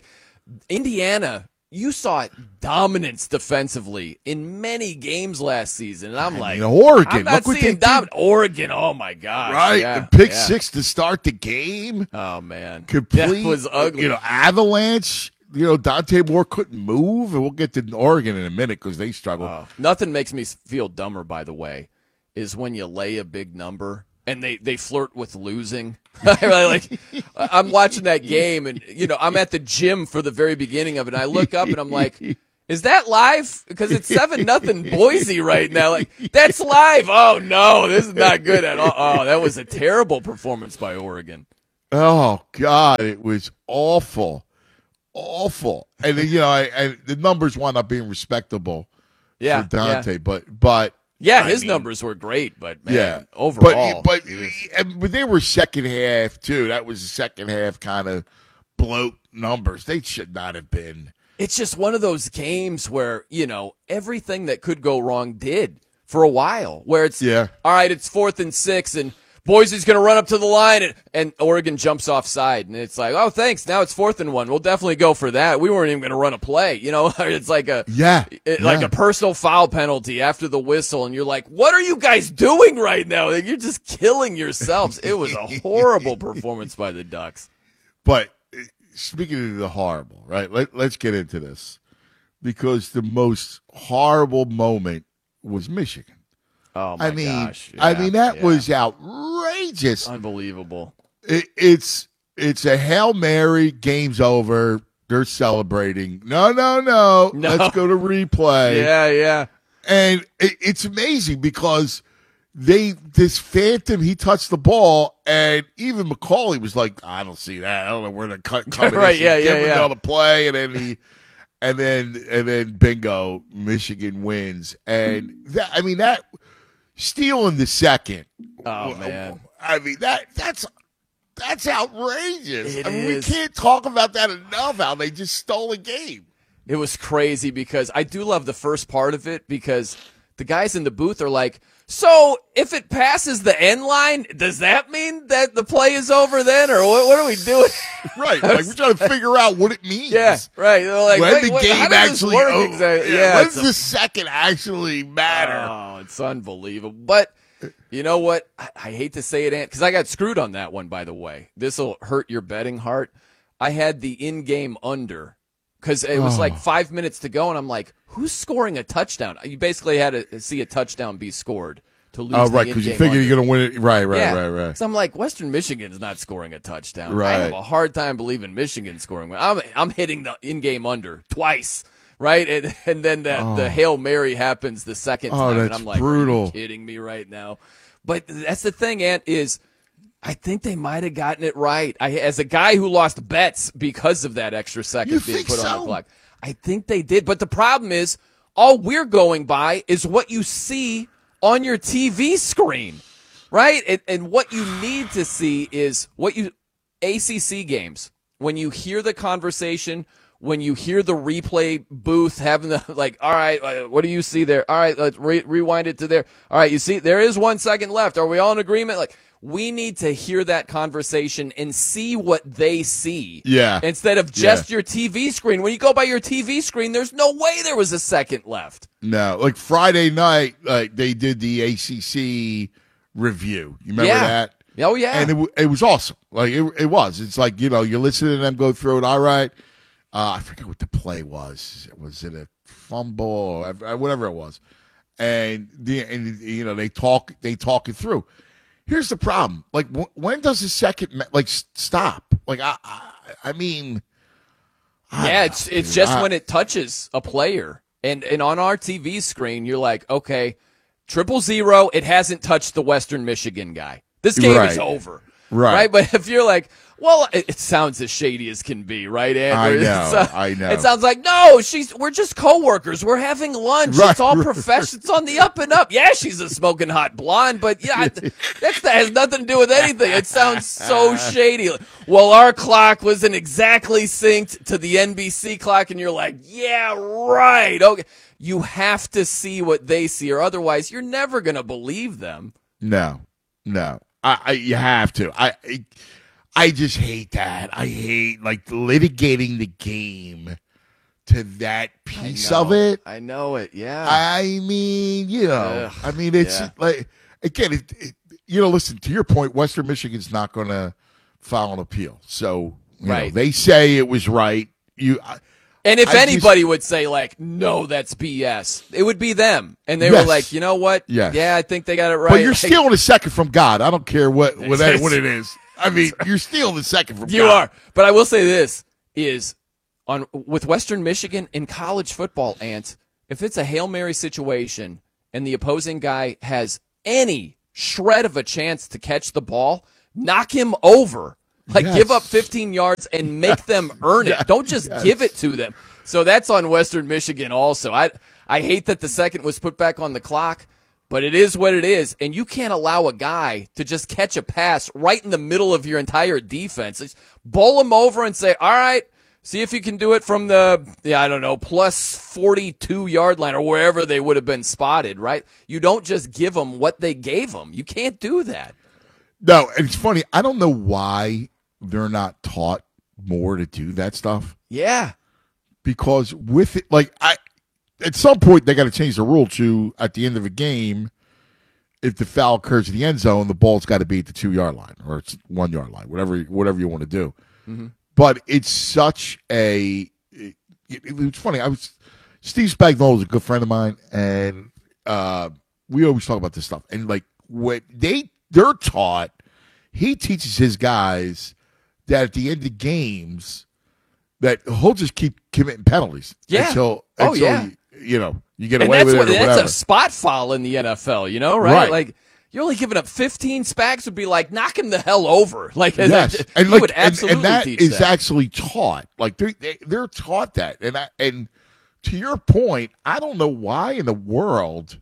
[SPEAKER 1] Indiana. You saw dominance defensively in many games last season, and I'm like,
[SPEAKER 26] mean, Oregon,
[SPEAKER 1] I'm not
[SPEAKER 26] look what they
[SPEAKER 1] seeing
[SPEAKER 26] did.
[SPEAKER 1] dominance. Oregon, oh my gosh,
[SPEAKER 26] Right,
[SPEAKER 1] yeah,
[SPEAKER 26] the pick
[SPEAKER 1] yeah.
[SPEAKER 26] six to start the game.
[SPEAKER 1] Oh man,
[SPEAKER 26] Complete
[SPEAKER 1] that was ugly.
[SPEAKER 26] You know, avalanche. you know, Dante Moore couldn't move, and we'll get to Oregon in a minute because they struggle.
[SPEAKER 1] Uh, nothing makes me feel dumber, by the way, is when you lay a big number and they, they flirt with losing. Like, I'm watching that game, and you know, I'm at the gym for the very beginning of it. And I look up and I'm like, is that live? Because it's seven nothing Boise right now. Like, that's live. Oh no, this is not good at all. Oh, that was a terrible performance by Oregon.
[SPEAKER 26] Oh God, it was awful, awful. And you know, I, I, the numbers wound up being respectable
[SPEAKER 1] Yeah,
[SPEAKER 26] for Dante,
[SPEAKER 1] yeah.
[SPEAKER 26] but but
[SPEAKER 1] Yeah,
[SPEAKER 26] I
[SPEAKER 1] his
[SPEAKER 26] mean,
[SPEAKER 1] numbers were great, but man,
[SPEAKER 26] yeah,
[SPEAKER 1] overall,
[SPEAKER 26] but but, and- but they were second half too. That was the second half kind of bloat numbers. They should not have been.
[SPEAKER 1] it's just one of those games where, you know, everything that could go wrong did for a while, where it's,
[SPEAKER 26] Yeah.
[SPEAKER 1] all right, it's fourth and six, and Boise's going to run up to the line, and, and Oregon jumps offside, and it's like, oh, thanks, now it's fourth and one. We'll definitely go for that. We weren't even going to run a play, you know? It's like a
[SPEAKER 26] Yeah,
[SPEAKER 1] it- like
[SPEAKER 26] yeah.
[SPEAKER 1] a personal foul penalty after the whistle, and you're like, what are you guys doing right now? Like, you're just killing yourselves. It was a horrible performance by the Ducks.
[SPEAKER 26] But uh, speaking of the horrible, right? Let, let's get into this because the most horrible moment was Michigan.
[SPEAKER 1] Oh my
[SPEAKER 26] I mean,
[SPEAKER 1] gosh!
[SPEAKER 26] I
[SPEAKER 1] Yeah,
[SPEAKER 26] mean that
[SPEAKER 1] yeah.
[SPEAKER 26] was outrageous,
[SPEAKER 1] unbelievable.
[SPEAKER 26] It, it's it's a Hail Mary. Game's over. They're celebrating. No, no, no.
[SPEAKER 1] No.
[SPEAKER 26] Let's go to replay.
[SPEAKER 1] Yeah, yeah.
[SPEAKER 26] And it, it's amazing because they this Phantom he touched the ball, and even McCauley was like, "I don't see that. I don't know where the cut coming."
[SPEAKER 1] Right, yeah,
[SPEAKER 26] Give
[SPEAKER 1] yeah,
[SPEAKER 26] him
[SPEAKER 1] yeah.
[SPEAKER 26] another play, and then he, and then and then bingo, Michigan wins, and that I mean that steal in the second.
[SPEAKER 1] Oh man,
[SPEAKER 26] I mean that that's that's outrageous.
[SPEAKER 1] It
[SPEAKER 26] I mean,
[SPEAKER 1] is.
[SPEAKER 26] we can't talk about that enough. How they just stole a game.
[SPEAKER 1] it was crazy because I do love the first part of it because the guys in the booth are like, so if it passes the end line, does that mean that the play is over then, or what, what are we doing?
[SPEAKER 26] Right, like we're trying to figure out what it means.
[SPEAKER 1] Yeah, right. They're like,
[SPEAKER 26] when
[SPEAKER 1] wait,
[SPEAKER 26] the
[SPEAKER 1] what-
[SPEAKER 26] game
[SPEAKER 1] how does this
[SPEAKER 26] actually
[SPEAKER 1] work
[SPEAKER 26] oh,
[SPEAKER 1] exactly?
[SPEAKER 26] yeah,
[SPEAKER 1] Yeah,
[SPEAKER 26] when's
[SPEAKER 1] it's a-
[SPEAKER 26] the second actually matter?
[SPEAKER 1] Oh, it's unbelievable. But you know what? I, I hate to say it, Ant, because I got screwed on that one, by the way. This will hurt your betting heart. I had the in-game under because it was
[SPEAKER 26] Oh.
[SPEAKER 1] like five minutes to go, and I'm like, who's scoring a touchdown? You basically had to see a touchdown be scored to lose
[SPEAKER 26] Oh,
[SPEAKER 1] the
[SPEAKER 26] right, because you
[SPEAKER 1] in-game
[SPEAKER 26] figure
[SPEAKER 1] under.
[SPEAKER 26] you're going to win it. Right, right,
[SPEAKER 1] Yeah.
[SPEAKER 26] right, right.
[SPEAKER 1] So I'm like, Western Michigan's not scoring a touchdown. I
[SPEAKER 26] Right.
[SPEAKER 1] have a hard time believing Michigan scoring one. I'm I'm hitting the in-game under twice, right? And and then the,
[SPEAKER 26] Oh.
[SPEAKER 1] the Hail Mary happens the second
[SPEAKER 26] Oh,
[SPEAKER 1] time, and
[SPEAKER 26] that's
[SPEAKER 1] I'm like, are
[SPEAKER 26] brutal.
[SPEAKER 1] you kidding me right now? But that's the thing, Ant, is I think they might have gotten it right. I, as a guy who lost bets because of that extra second
[SPEAKER 26] You
[SPEAKER 1] being
[SPEAKER 26] think
[SPEAKER 1] put on
[SPEAKER 26] so?
[SPEAKER 1] the clock, I think they did. But the problem is, all we're going by is what you see on your T V screen, right? And, and what you need to see is what you A C C games. When you hear the conversation, when you hear the replay booth having the, like, all right, uh, what do you see there? All right, let's re- rewind it to there. All right, you see, there is one second left. Are we all in agreement? Like, we need to hear that conversation and see what they see.
[SPEAKER 26] Yeah.
[SPEAKER 1] Instead of just
[SPEAKER 26] Yeah.
[SPEAKER 1] your T V screen. When you go by your T V screen, there's no way there was a second left.
[SPEAKER 26] No, like Friday night, like they did the A C C review. You remember
[SPEAKER 1] Yeah.
[SPEAKER 26] that?
[SPEAKER 1] Oh, yeah.
[SPEAKER 26] And it w- it was awesome. Like it, it was. It's like, you know, you're listening to them go through it. All right. Uh, I forget what the play was. Was it a fumble or whatever it was? And the and you know they talk they talk it through. Here's the problem. Like w- when does the second ma- like s- stop? Like I I, I mean, I
[SPEAKER 1] Yeah,
[SPEAKER 26] don't
[SPEAKER 1] it's
[SPEAKER 26] know,
[SPEAKER 1] it's
[SPEAKER 26] dude.
[SPEAKER 1] just
[SPEAKER 26] I-
[SPEAKER 1] when it touches a player. And and on our T V screen, you're like, okay, triple zero, it hasn't touched the Western Michigan guy. This game
[SPEAKER 26] Right.
[SPEAKER 1] is over.
[SPEAKER 26] Right.
[SPEAKER 1] But if you're like, well, it, it sounds as shady as can be, right, Andrew?
[SPEAKER 26] I know,
[SPEAKER 1] It's, uh,
[SPEAKER 26] I know.
[SPEAKER 1] It sounds like, no, she's we're just coworkers. We're having lunch.
[SPEAKER 26] Right,
[SPEAKER 1] It's all
[SPEAKER 26] right,
[SPEAKER 1] professional. It's on the up and up. Yeah, she's a smoking hot blonde, but yeah, I- that's, that has nothing to do with anything. It sounds so shady. Well, our clock wasn't exactly synced to the N B C clock, and you're like, yeah, right. Okay. You have to see what they see, or otherwise you're never going to believe them.
[SPEAKER 26] No, no. I, I you have to. I, I I just hate that. I hate like litigating the game to that piece
[SPEAKER 1] I know.
[SPEAKER 26] of it.
[SPEAKER 1] I know it. Yeah.
[SPEAKER 26] I mean, you know,
[SPEAKER 1] Ugh,
[SPEAKER 26] I mean, it's
[SPEAKER 1] yeah.
[SPEAKER 26] like again, it, it, you know, listen to your point. Western Michigan's not going to file an appeal, so you
[SPEAKER 1] Right.
[SPEAKER 26] know, they say it was right. you. I,
[SPEAKER 1] And if
[SPEAKER 26] I
[SPEAKER 1] anybody
[SPEAKER 26] just,
[SPEAKER 1] would say, like, no, that's B S, it would be them. And they
[SPEAKER 26] yes.
[SPEAKER 1] were like, you know what?
[SPEAKER 26] Yes.
[SPEAKER 1] Yeah, I think they got it right.
[SPEAKER 26] But you're
[SPEAKER 1] Like,
[SPEAKER 26] stealing a second from God. I don't care what what, that, what it is. I mean, you're stealing a second from
[SPEAKER 1] You
[SPEAKER 26] God.
[SPEAKER 1] are. But I will say this is on with Western Michigan in college football, Ant, if it's a Hail Mary situation and the opposing guy has any shred of a chance to catch the ball, knock him over. Like,
[SPEAKER 26] yes.
[SPEAKER 1] give up fifteen yards and make yes. them earn it.
[SPEAKER 26] Yes.
[SPEAKER 1] Don't just
[SPEAKER 26] yes.
[SPEAKER 1] give it to them. So that's on Western Michigan also. I I hate that the second was put back on the clock, but it is what it is. And you can't allow a guy to just catch a pass right in the middle of your entire defense. Just bowl him over and say, all right, see if you can do it from the, yeah, I don't know, plus forty-two yard line or wherever they would have been spotted, right? You don't just give them what they gave them. You can't do that.
[SPEAKER 26] No, and it's funny. I don't know why they're not taught more to do that stuff.
[SPEAKER 1] Yeah.
[SPEAKER 26] Because with it, like, I, at some point, they got to change the rule to, at the end of a game, if the foul occurs in the end zone, the ball's got to be at the two-yard line or it's one-yard line, whatever whatever you want to do.
[SPEAKER 1] Mm-hmm.
[SPEAKER 26] But it's such a it, it, it's funny. I was Steve Spagnuolo is a good friend of mine, and uh, we always talk about this stuff. And, like, when they, they're taught, he teaches his guys that at the end of games, that he'll just keep committing penalties
[SPEAKER 1] yeah.
[SPEAKER 26] until,
[SPEAKER 1] oh,
[SPEAKER 26] until
[SPEAKER 1] yeah.
[SPEAKER 26] you, you know, you get
[SPEAKER 1] and
[SPEAKER 26] away
[SPEAKER 1] that's
[SPEAKER 26] with it
[SPEAKER 1] what,
[SPEAKER 26] or
[SPEAKER 1] that's
[SPEAKER 26] whatever.
[SPEAKER 1] a spot foul in the N F L, you know, right?
[SPEAKER 26] right.
[SPEAKER 1] Like, you're only giving up fifteen. Spags would be like, knock him the hell over. Like,
[SPEAKER 26] yes.
[SPEAKER 1] that,
[SPEAKER 26] and,
[SPEAKER 1] he
[SPEAKER 26] like,
[SPEAKER 1] would absolutely
[SPEAKER 26] and, and that
[SPEAKER 1] teach
[SPEAKER 26] is
[SPEAKER 1] that.
[SPEAKER 26] actually taught. Like, they're, they, they're taught that. And I, and to your point, I don't know why in the world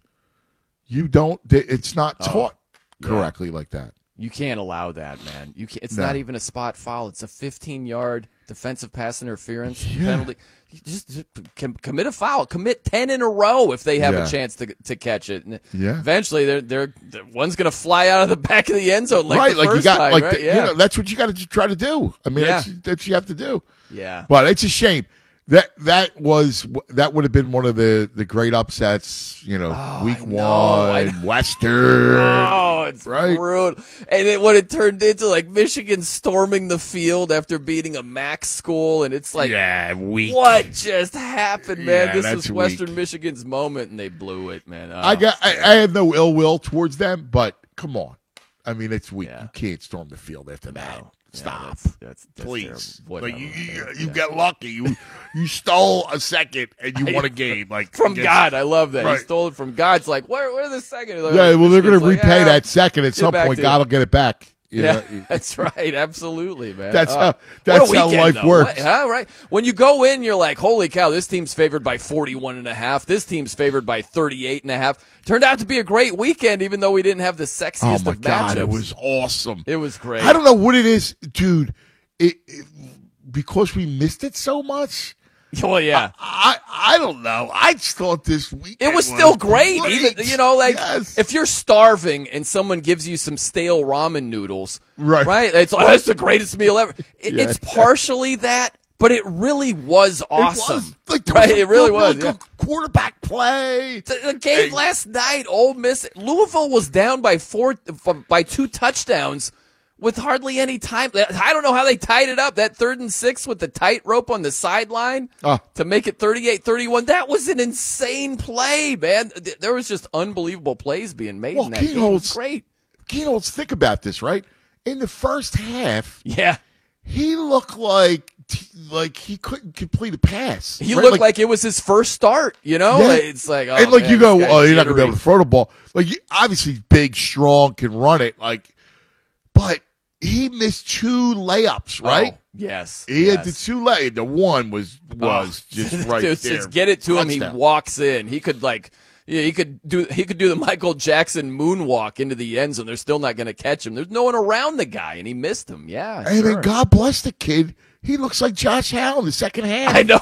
[SPEAKER 26] you don't, it's not taught oh, yeah. correctly like that.
[SPEAKER 1] You can't allow that, man. You can't, it's
[SPEAKER 26] no.
[SPEAKER 1] not even a spot foul. It's a fifteen-yard defensive pass interference
[SPEAKER 26] yeah.
[SPEAKER 1] penalty. You just, just com- commit a foul. Commit ten in a row if they have
[SPEAKER 26] yeah.
[SPEAKER 1] a chance to to catch it. And
[SPEAKER 26] yeah.
[SPEAKER 1] Eventually, they're they're, they're one's going to fly out of the back of the end zone like
[SPEAKER 26] right,
[SPEAKER 1] the
[SPEAKER 26] like
[SPEAKER 1] first
[SPEAKER 26] you got,
[SPEAKER 1] time,
[SPEAKER 26] like
[SPEAKER 1] right?
[SPEAKER 26] the,
[SPEAKER 1] yeah.
[SPEAKER 26] you know, that's what you got to try to do. I mean,
[SPEAKER 1] yeah.
[SPEAKER 26] that's, that's what you have to do.
[SPEAKER 1] Yeah,
[SPEAKER 26] but it's a shame. That that was that would have been one of the, the great upsets, you know,
[SPEAKER 1] oh,
[SPEAKER 26] week
[SPEAKER 1] I know.
[SPEAKER 26] one,
[SPEAKER 1] I,
[SPEAKER 26] Western.
[SPEAKER 1] Oh, it's
[SPEAKER 26] right?
[SPEAKER 1] brutal. And it, what it turned into, like Michigan storming the field after beating a MAC school, and it's like,
[SPEAKER 26] yeah, weak.
[SPEAKER 1] What just happened, man?
[SPEAKER 26] Yeah,
[SPEAKER 1] this
[SPEAKER 26] that's
[SPEAKER 1] was Western
[SPEAKER 26] weak.
[SPEAKER 1] Michigan's moment, and they blew it, man. Oh,
[SPEAKER 26] I got, I, I have no ill will towards them, but come on, I mean, it's weak. Yeah. You can't storm the field after that.
[SPEAKER 1] No.
[SPEAKER 26] Stop,
[SPEAKER 1] yeah, that's, that's, that's
[SPEAKER 26] please.
[SPEAKER 1] Whatever,
[SPEAKER 26] like you, you,
[SPEAKER 1] yeah.
[SPEAKER 26] you got lucky. You you stole a second and you won a game. Like
[SPEAKER 1] from
[SPEAKER 26] against,
[SPEAKER 1] God, I love that.
[SPEAKER 26] Right.
[SPEAKER 1] He stole it from God. It's like, where, where the second? Like,
[SPEAKER 26] yeah, well, they're going to
[SPEAKER 1] like,
[SPEAKER 26] repay
[SPEAKER 1] ah,
[SPEAKER 26] that second at some point. God will get it back. You
[SPEAKER 1] yeah,
[SPEAKER 26] know?
[SPEAKER 1] that's right. Absolutely, man.
[SPEAKER 26] That's
[SPEAKER 1] oh,
[SPEAKER 26] how that's how
[SPEAKER 1] weekend,
[SPEAKER 26] life
[SPEAKER 1] though.
[SPEAKER 26] works.
[SPEAKER 1] What, huh, right? When you go in, you're like, holy cow, this team's favored by forty-one and a half. This team's favored by thirty-eight and a half. Turned out to be a great weekend, even though we didn't have the sexiest
[SPEAKER 26] Oh my
[SPEAKER 1] of
[SPEAKER 26] God,
[SPEAKER 1] matchups.
[SPEAKER 26] it was awesome.
[SPEAKER 1] It was great.
[SPEAKER 26] I don't know what it is, dude. It, it because we missed it so much.
[SPEAKER 1] Well, yeah.
[SPEAKER 26] I, I, I don't know. I just thought this weekend
[SPEAKER 1] it was still
[SPEAKER 26] was
[SPEAKER 1] great.
[SPEAKER 26] great.
[SPEAKER 1] Even you know, like
[SPEAKER 26] yes.
[SPEAKER 1] if you're starving and someone gives you some stale ramen noodles,
[SPEAKER 26] right?
[SPEAKER 1] Right? It's like, that's the greatest meal ever. It,
[SPEAKER 26] yeah.
[SPEAKER 1] It's partially that, but it really was awesome.
[SPEAKER 26] It was, like,
[SPEAKER 1] right?
[SPEAKER 26] Was
[SPEAKER 1] it really
[SPEAKER 26] good,
[SPEAKER 1] was.
[SPEAKER 26] Good
[SPEAKER 1] Yeah.
[SPEAKER 26] quarterback play.
[SPEAKER 1] The, the game hey. last night, Ole Miss, Louisville was down by four by two touchdowns. With hardly any time. I don't know how they tied it up. That third and six with the tightrope on the sideline
[SPEAKER 26] uh,
[SPEAKER 1] to make it thirty-eight thirty-one. That was an insane play, man. There was just unbelievable plays being made
[SPEAKER 26] well,
[SPEAKER 1] in that
[SPEAKER 26] Keenholz,
[SPEAKER 1] game. It was great.
[SPEAKER 26] Keenholz, think about this, right? In the first half,
[SPEAKER 1] yeah,
[SPEAKER 26] he looked like like he couldn't complete a pass.
[SPEAKER 1] He
[SPEAKER 26] right?
[SPEAKER 1] looked
[SPEAKER 26] like,
[SPEAKER 1] like it was his first start, you know?
[SPEAKER 26] Yeah.
[SPEAKER 1] It's like, oh,
[SPEAKER 26] and like
[SPEAKER 1] man,
[SPEAKER 26] you go, oh, you're not
[SPEAKER 1] jittery.
[SPEAKER 26] going to be able to throw the ball. Like, you, obviously, big, strong, can run it. Like, but he missed two layups, right?
[SPEAKER 1] Oh, yes.
[SPEAKER 26] He
[SPEAKER 1] yes.
[SPEAKER 26] had the two lay. The one was was
[SPEAKER 1] oh.
[SPEAKER 26] just right
[SPEAKER 1] Dude,
[SPEAKER 26] there.
[SPEAKER 1] Just get it to him.
[SPEAKER 26] Touchdown.
[SPEAKER 1] He walks in. He could like, yeah, he could do. He could do the Michael Jackson moonwalk into the end zone. They're still not going to catch him. There's no one around the guy, and he missed him. Yeah.
[SPEAKER 26] And
[SPEAKER 1] sure.
[SPEAKER 26] then God bless the kid. He looks like Josh Allen in the second half.
[SPEAKER 1] I know.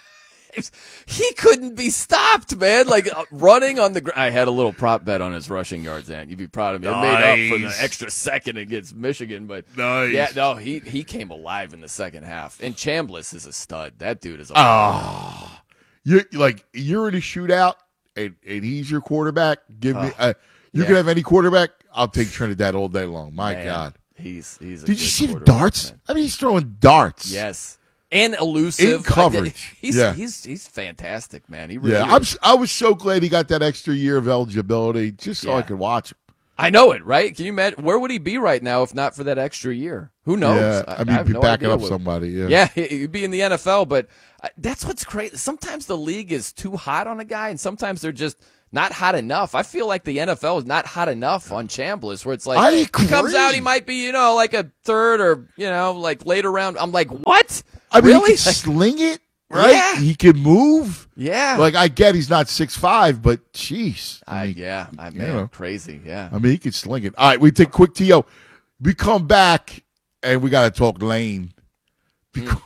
[SPEAKER 1] He couldn't be stopped, man. Like uh, running on the ground. I had a little prop bet on his rushing yards, and you'd be proud of me. I made up for the extra second against Michigan, but
[SPEAKER 26] nice.
[SPEAKER 1] yeah, no, he he came alive in the second half. And Chambliss is a stud. That dude is a
[SPEAKER 26] oh, you like you're in a shootout, and, and he's your quarterback. Give me, uh, you
[SPEAKER 1] yeah.
[SPEAKER 26] can have any quarterback. I'll take Trinidad all day long. My
[SPEAKER 1] man,
[SPEAKER 26] God,
[SPEAKER 1] he's he's. A
[SPEAKER 26] did you see the
[SPEAKER 1] quarterback,
[SPEAKER 26] darts?
[SPEAKER 1] man.
[SPEAKER 26] I mean, he's throwing darts.
[SPEAKER 1] Yes. and elusive
[SPEAKER 26] in coverage.
[SPEAKER 1] He's,
[SPEAKER 26] yeah.
[SPEAKER 1] he's he's fantastic, man. He really
[SPEAKER 26] yeah, I'm,
[SPEAKER 1] is.
[SPEAKER 26] I was so glad he got that extra year of eligibility just so
[SPEAKER 1] Yeah.
[SPEAKER 26] I could watch him.
[SPEAKER 1] I know it, right? Can you imagine? Where would he be right now if not for that extra year? Who knows?
[SPEAKER 26] Yeah, I mean,
[SPEAKER 1] I have
[SPEAKER 26] he'd be
[SPEAKER 1] no
[SPEAKER 26] backing
[SPEAKER 1] idea
[SPEAKER 26] up
[SPEAKER 1] what-
[SPEAKER 26] somebody. Yeah,
[SPEAKER 1] Yeah, he'd be in the N F L, but uh, that's what's crazy. Sometimes the league is too hot on a guy, and sometimes they're just not hot enough. I feel like the N F L is not hot enough on Chambliss, where it's like
[SPEAKER 26] I
[SPEAKER 1] he
[SPEAKER 26] agree.
[SPEAKER 1] comes out, he might be, you know, like a third or you know, like later round. I'm like, what?
[SPEAKER 26] I mean,
[SPEAKER 1] really?
[SPEAKER 26] he can sling it, right?
[SPEAKER 1] Yeah.
[SPEAKER 26] He can move.
[SPEAKER 1] Yeah.
[SPEAKER 26] Like, I get he's not six five, but jeez.
[SPEAKER 1] I, yeah, I
[SPEAKER 26] you
[SPEAKER 1] man,
[SPEAKER 26] know.
[SPEAKER 1] crazy. Yeah.
[SPEAKER 26] I mean, he can sling it. All right, we take a quick T O. We come back, and we got to talk Lane. Because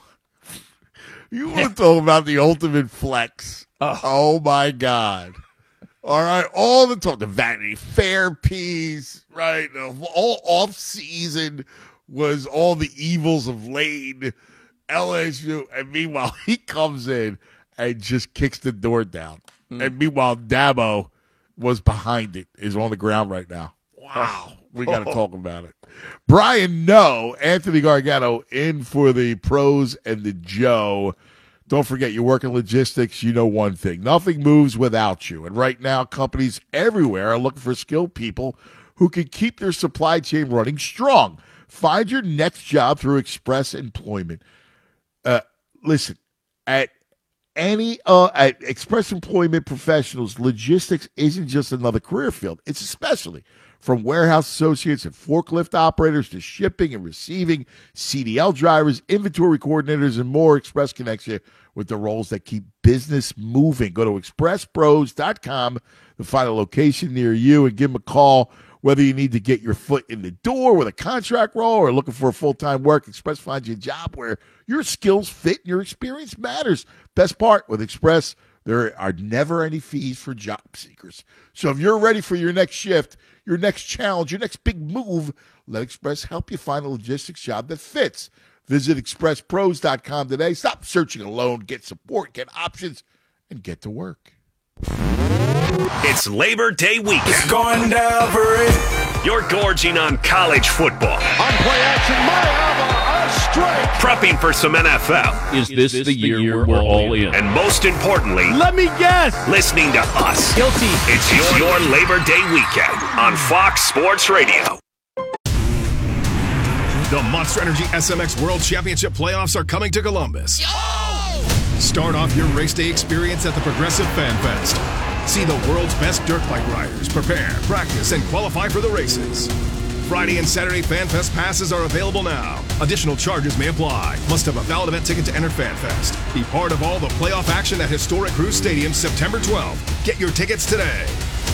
[SPEAKER 26] you want to talk about the ultimate flex.
[SPEAKER 1] Oh.
[SPEAKER 26] oh, my God. All right, all the talk, the Vanity Fair piece, right? All off season was all the evils of Lane, L S U, and meanwhile he comes in and just kicks the door down.
[SPEAKER 1] Mm.
[SPEAKER 26] And meanwhile Dabo was behind it, is on the ground right now. Wow, we got to talk about it. Brian, no, Anthony Gargano in for the pros and the Joe. Don't forget, you work in logistics, you know one thing. Nothing moves without you. And right now, companies everywhere are looking for skilled people who can keep their supply chain running strong. Find your next job through Express Employment. Uh, listen, at any uh, at Express Employment Professionals, logistics isn't just another career field. It's a specialty. From warehouse associates and forklift operators to shipping and receiving, C D L drivers, inventory coordinators, and more, Express connects you with the roles that keep business moving. Go to express pros dot com to find a location near you and give them a call. Whether you need to get your foot in the door with a contract role or looking for a full-time work, Express finds you a job where your skills fit and your experience matters. Best part, with Express, there are never any fees for job seekers. So if you're ready for your next shift, your next challenge, your next big move, let Express help you find a logistics job that fits. Visit express pros dot com today. Stop searching alone. Get support, get options, and get to work.
[SPEAKER 19] It's Labor Day weekend.
[SPEAKER 25] It's going down for it.
[SPEAKER 19] You're gorging on college football.
[SPEAKER 25] On play action, Mayava, a strike.
[SPEAKER 19] Prepping for some N F L.
[SPEAKER 12] Is this, the, year the year we're all in?
[SPEAKER 19] And most importantly,
[SPEAKER 12] Let me guess.
[SPEAKER 19] listening to us.
[SPEAKER 12] Guilty.
[SPEAKER 19] It's your, your Labor Day weekend on Fox Sports Radio.
[SPEAKER 11] The Monster Energy S M X World Championship playoffs are coming to Columbus. Start off your race day experience at the Progressive Fan Fest. See the world's best dirt bike riders prepare, practice, and qualify for the races. Friday and Saturday Fan Fest passes are available now. Additional charges may apply. Must have a valid event ticket to enter Fan Fest. Be part of all the playoff action at historic Cruz Stadium September twelfth. Get your tickets today.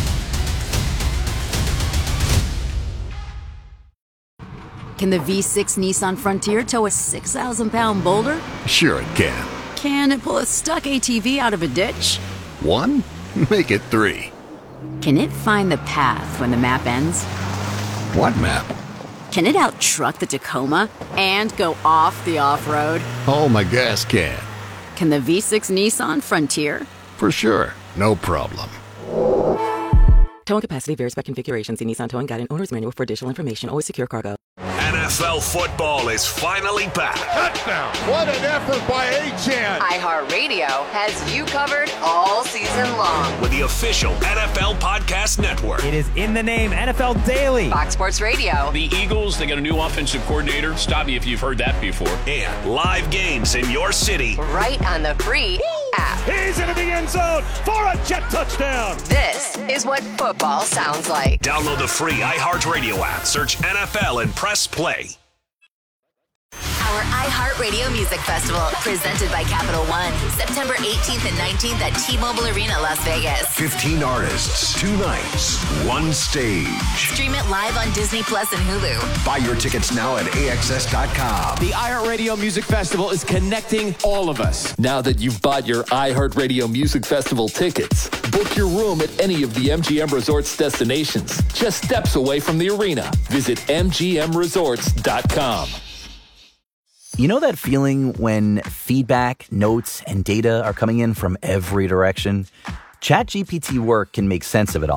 [SPEAKER 2] Can the V six Nissan Frontier tow a six thousand pound boulder?
[SPEAKER 3] Sure it can.
[SPEAKER 2] Can it pull a stuck A T V out of a ditch?
[SPEAKER 3] One? Make it three.
[SPEAKER 2] Can it find the path when the map ends?
[SPEAKER 3] What map?
[SPEAKER 2] Can it out-truck the Tacoma and go off the off-road?
[SPEAKER 3] Oh, my gas can.
[SPEAKER 2] Can the V six Nissan Frontier?
[SPEAKER 3] For sure. No problem.
[SPEAKER 4] Towing capacity varies by configuration. See Nissan Towing Guide and Owner's Manual for additional information. Always secure cargo.
[SPEAKER 19] N F L football is finally back.
[SPEAKER 25] Touchdown. What an effort by Achane.
[SPEAKER 6] iHeartRadio has you covered all season long.
[SPEAKER 19] With the official N F L Podcast Network.
[SPEAKER 7] It is in the name, N F L Daily.
[SPEAKER 6] Fox Sports Radio.
[SPEAKER 12] The Eagles, they got a new offensive coordinator. Stop me if you've heard that before.
[SPEAKER 19] And live games in your city.
[SPEAKER 6] Right on the free app.
[SPEAKER 12] He's into the end zone for a jet touchdown.
[SPEAKER 6] This is what football sounds like.
[SPEAKER 19] Download the free iHeartRadio app. Search N F L and press play.
[SPEAKER 6] Our iHeartRadio Music Festival, presented by Capital One, September eighteenth and nineteenth at T-Mobile Arena, Las Vegas.
[SPEAKER 19] fifteen artists, two nights, one stage.
[SPEAKER 6] Stream it live on Disney Plus and Hulu.
[SPEAKER 19] Buy your tickets now at A X S dot com.
[SPEAKER 7] The iHeartRadio Music Festival is connecting all of us.
[SPEAKER 22] Now that you've bought your iHeartRadio Music Festival tickets, book your room at any of the M G M Resorts destinations, just steps away from the arena. Visit M G M resorts dot com.
[SPEAKER 14] You know that feeling when feedback, notes, and data are coming in from every direction? ChatGPT Work can make sense of it all.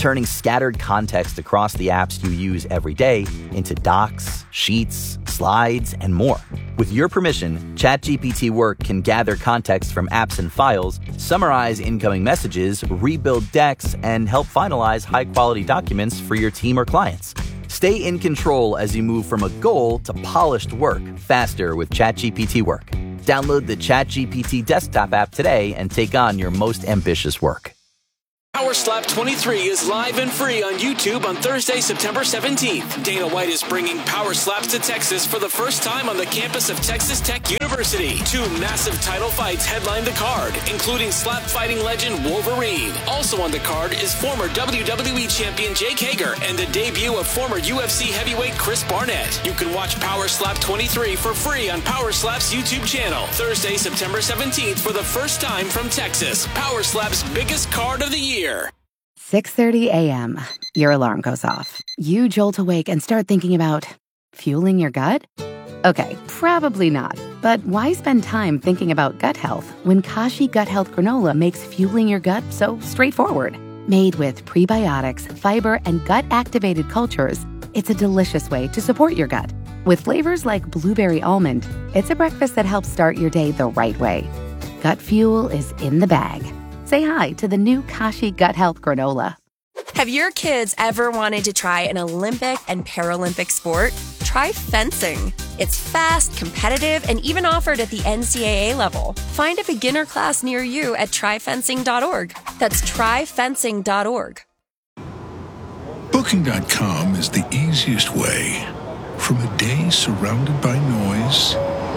[SPEAKER 14] turning scattered context across the apps you use every day into docs, sheets, slides, and more. With your permission, ChatGPT Work can gather context from apps and files, summarize incoming messages, rebuild decks, and help finalize high-quality documents for your team or clients. Stay in control as you move from a goal to polished work faster with ChatGPT Work. Download the ChatGPT desktop app today and take on your most ambitious work.
[SPEAKER 5] Power Slap twenty-three is live and free on YouTube on Thursday, September seventeenth. Dana White is bringing Power Slaps to Texas for the first time on the campus of Texas Tech University. Two massive title fights headline the card, including slap fighting legend Wolverine. Also on the card is former W W E champion Jake Hager and the debut of former U F C heavyweight Chris Barnett. You can watch Power Slap twenty-three for free on Power Slap's YouTube channel. Thursday, September seventeenth for the first time from Texas. Power Slap's biggest card of the year.
[SPEAKER 8] six thirty a.m. Your alarm goes off. You jolt awake and start thinking about fueling your gut? Okay, probably not. But why spend time thinking about gut health when Kashi Gut Health Granola makes fueling your gut so straightforward? Made with prebiotics, fiber, and gut-activated cultures, it's a delicious way to support your gut. With flavors like blueberry almond, it's a breakfast that helps start your day the right way. Gut fuel is in the bag. Say hi to the new Kashi Gut Health Granola.
[SPEAKER 9] Have your kids ever wanted to try an Olympic and Paralympic sport? Try fencing. It's fast, competitive, and even offered at the N C double A level. Find a beginner class near you at try fencing dot org. That's try fencing dot org.
[SPEAKER 10] Booking dot com is the easiest way. From a day surrounded by noise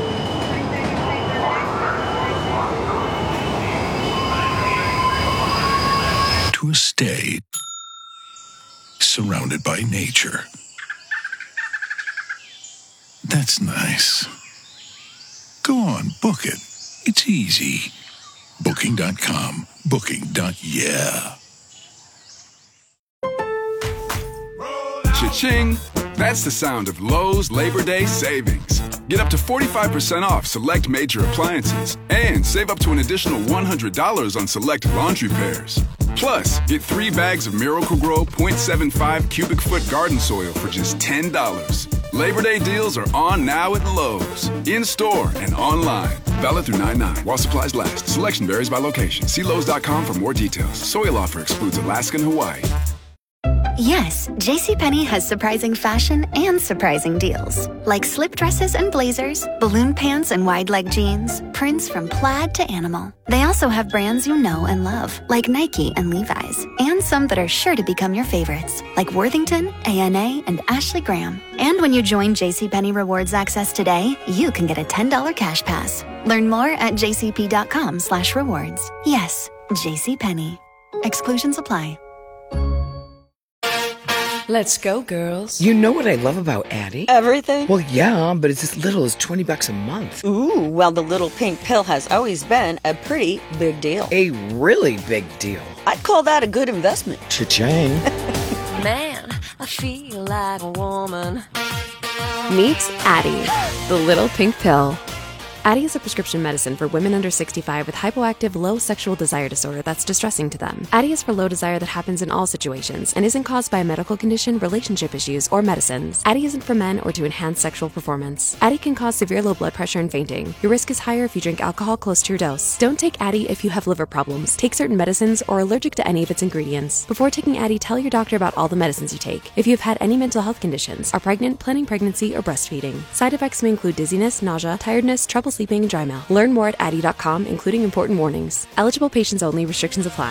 [SPEAKER 10] to a stay surrounded by nature. That's nice. Go on, book it. It's easy. Booking dot com. Booking. Yeah.
[SPEAKER 18] Cha-ching! That's the sound of Lowe's Labor Day savings. Get up to forty-five percent off select major appliances and save up to an additional one hundred dollars on select laundry pairs. Plus, get three bags of Miracle-Gro point seven five cubic foot garden soil for just ten dollars. Labor Day deals are on now at Lowe's, in-store and online. Valid through nine nine while supplies last. Selection varies by location. See Lowe's dot com for more details. Soil offer excludes Alaska and Hawaii.
[SPEAKER 13] Yes, JCPenney has surprising fashion and surprising deals. Like slip dresses and blazers, balloon pants and wide leg jeans, prints from plaid to animal. They also have brands you know and love, like Nike and Levi's, and some that are sure to become your favorites, like Worthington, A N A, and Ashley Graham. And when you join JCPenney Rewards Access today, you can get a ten dollars cash pass. Learn more at jcp.com slash rewards. Yes, JCPenney. Exclusions apply.
[SPEAKER 15] Let's go, girls.
[SPEAKER 27] You know what I love about Addie?
[SPEAKER 15] Everything?
[SPEAKER 27] Well, yeah, but it's as little as twenty bucks a month.
[SPEAKER 15] Ooh, well, the little pink pill has always been a pretty big deal.
[SPEAKER 27] A really big deal.
[SPEAKER 15] I'd call that a good investment.
[SPEAKER 27] Cha-ching.
[SPEAKER 9] Man, I feel like a woman.
[SPEAKER 28] Meet Addie, the little pink pill. Addie is a prescription medicine for women under sixty-five with hypoactive low sexual desire disorder that's distressing to them. Addie is for low desire that happens in all situations and isn't caused by a medical condition, relationship issues, or medicines. Addie isn't for men or to enhance sexual performance. Addie can cause severe low blood pressure and fainting. Your risk is higher if you drink alcohol close to your dose. Don't take Addie if you have liver problems, take certain medicines, or are allergic to any of its ingredients. Before taking Addie, tell your doctor about all the medicines you take. If you've had any mental health conditions, are pregnant, planning pregnancy, or breastfeeding. Side effects may include dizziness, nausea, tiredness, trouble sleeping, and dry mouth. Learn more at addie dot com, including important warnings. Eligible patients only. Restrictions apply.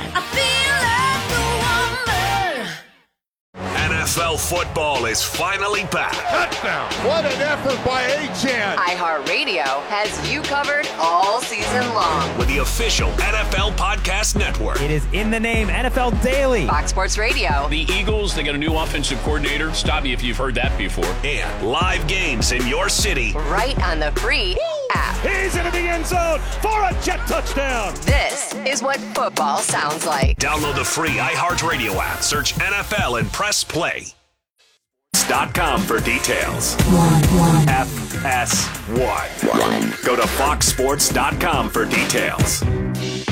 [SPEAKER 19] N F L football is finally back.
[SPEAKER 25] Touchdown! What an effort by Achane!
[SPEAKER 6] iHeartRadio has you covered all season long
[SPEAKER 19] with the official N F L Podcast Network.
[SPEAKER 29] It is in the name N F L Daily.
[SPEAKER 6] Fox Sports Radio.
[SPEAKER 12] The Eagles, they got a new offensive coordinator. Stop me if you've heard that before.
[SPEAKER 19] And live games in your city.
[SPEAKER 6] Right on the free app.
[SPEAKER 12] He's into the end zone for a jet touchdown.
[SPEAKER 6] This is what football sounds like.
[SPEAKER 19] Download the free iHeartRadio app. Search N F L and press play. Dot com for details. F S one. Go to fox sports dot com for details.